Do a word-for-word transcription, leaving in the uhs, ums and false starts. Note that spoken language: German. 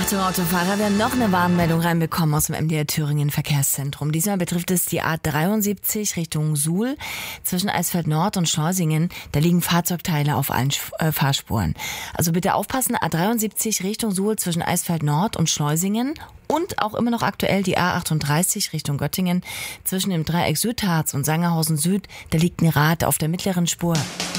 Achtung, Autofahrer, wir haben noch eine Warnmeldung reinbekommen aus dem M D R Thüringen Verkehrszentrum. Diesmal betrifft es die A dreiundsiebzig Richtung Suhl zwischen Eisfeld Nord und Schleusingen. Da liegen Fahrzeugteile auf allen äh, Fahrspuren. Also bitte aufpassen, A dreiundsiebzig Richtung Suhl zwischen Eisfeld Nord und Schleusingen. Und auch immer noch aktuell die A achtunddreißig Richtung Göttingen zwischen dem Dreieck Südharz und Sangerhausen Süd. Da liegt ein Rad auf der mittleren Spur.